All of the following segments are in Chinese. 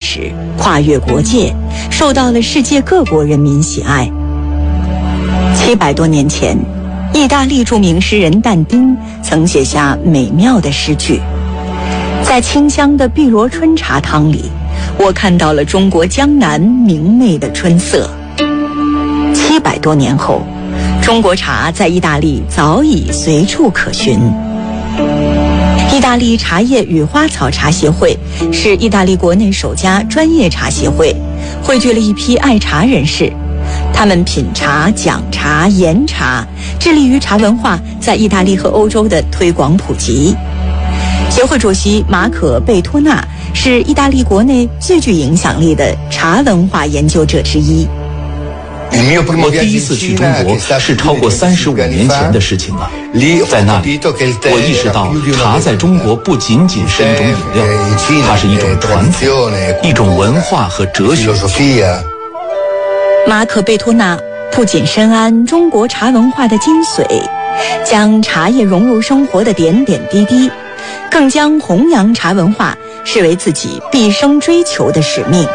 史，跨越国界，受到了世界各国人民喜爱。700多年前，意大利著名诗人但丁曾写下美妙的诗句：在清香的碧螺春茶汤里，我看到了中国江南明媚的春色。700多年后，中国茶在意大利早已随处可寻。意大利茶叶与花草茶协会是意大利国内首家专业茶协会，汇聚了一批爱茶人士。他们品茶、讲茶、研茶，致力于茶文化在意大利和欧洲的推广普及。协会主席马可·贝托纳是意大利国内最具影响力的茶文化研究者之一。 我第一次去中国是超过35年前的事情了。在那里，我意识到茶在中国不仅仅是一种饮料，它是一种传统、一种文化和哲学。 马可·贝托纳不仅深谙中国茶文化的精髓，将茶叶融入生活的点点滴滴，更将弘扬茶文化视为自己毕生追求的使命。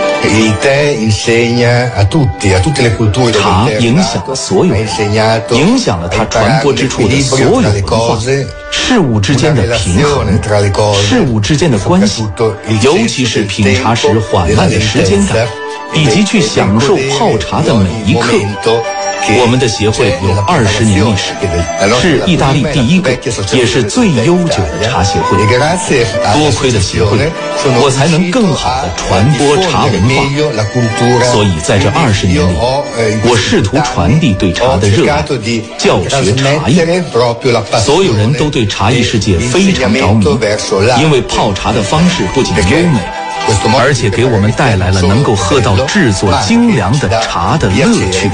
茶影响了所有人，影响了它传播之处的所有文化，事物之间的平衡，事物之间的关系，尤其是品茶时缓慢的时间感，以及去享受泡茶的每一刻。我们的协会有20年历史，是意大利第一个也是最悠久的茶协会。多亏了协会，我才能更好地传播茶文化。所以在这20年里，我试图传递对茶的热爱，教学茶艺。所有人都对茶艺世界非常着迷，因为泡茶的方式不仅优美，而且给我们带来了能够喝到制作精良的茶的乐趣。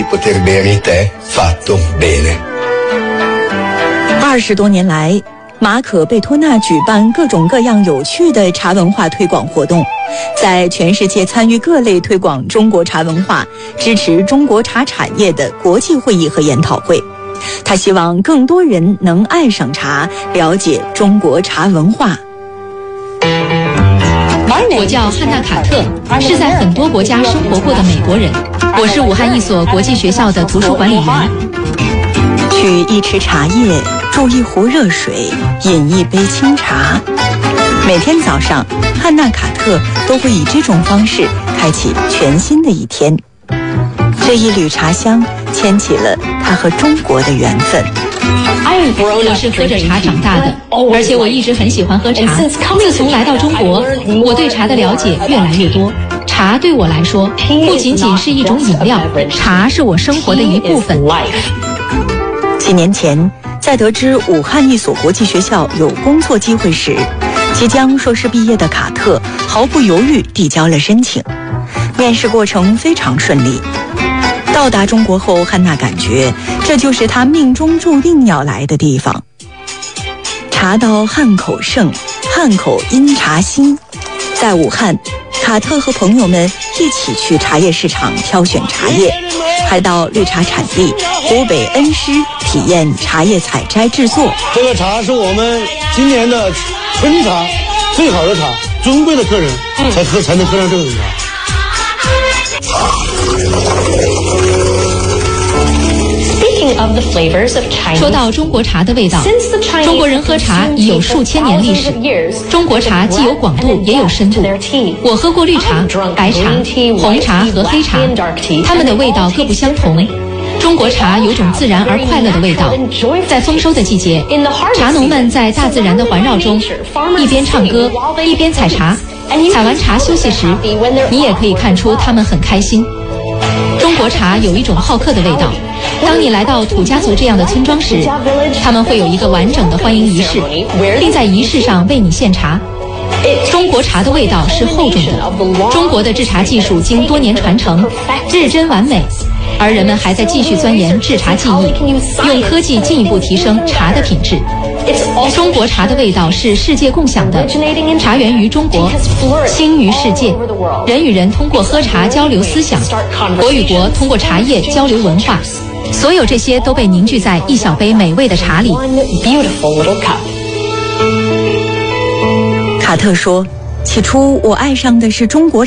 20多年来，马可·贝托纳举办各种各样有趣的茶文化推广活动，在全世界参与各类推广中国茶文化、支持中国茶产业的国际会议和研讨会。他希望更多人能爱上茶，了解中国茶文化。 我叫汉娜·卡特，是在很多国家生活过的美国人。我是武汉一所国际学校的图书管理员。 取一匙茶叶，煮一壶热水，饮一杯清茶。每天早上，汉娜·卡特都会以这种方式开启全新的一天。这一缕茶香牵起了他和中国的缘分。 我是喝着茶长大的，而且我一直很喜欢喝茶。自从来到中国，我对茶的了解越来越多。茶对我来说不仅仅是一种饮料，茶是我生活的一部分。 几年前，在得知武汉一所国际学校有工作机会时，即将硕士毕业的卡特毫不犹豫递交了申请。面试过程非常顺利。到达中国后，汉娜感觉这就是她命中注定要来的地方。茶到汉口盛，汉口因茶兴。在武汉，卡特和朋友们一起去茶叶市场挑选茶叶，还到绿茶产地湖北恩施体验茶叶采摘制作。 这个茶是我们今年的春茶，最好的茶，尊贵的客人才能喝上这种茶。 说到中国茶的味道，中国人喝茶已有数千年历史。中国茶既有广度也有深度。我喝过绿茶、白茶、红茶和黑茶，它们的味道各不相同。中国茶有种自然而快乐的味道。在丰收的季节，茶农们在大自然的环绕中，一边唱歌一边采茶。采完茶休息时，你也可以看出他们很开心。中国茶有一种好客的味道。当你来到土家族这样的村庄时，他们会有一个完整的欢迎仪式，并在仪式上为你献茶。中国茶的味道是厚重的，中国的制茶技术经多年传承，日臻完美，而人们还在继续钻研制茶技艺，用科技进一步提升茶的品质。中国茶的味道是世界共享的，茶源于中国，兴于世界。人与人通过喝茶交流思想，国与国通过茶叶交流文化。所有这些都被凝聚在一小杯美味的茶里。 卡特说，起初我爱上的是中国